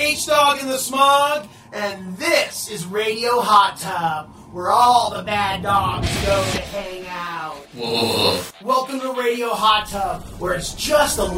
H-Dog in the Smog, and this is Radio Hot Tub, where all the bad dogs go to hang out. Whoa. Welcome to Radio Hot Tub, where it's just a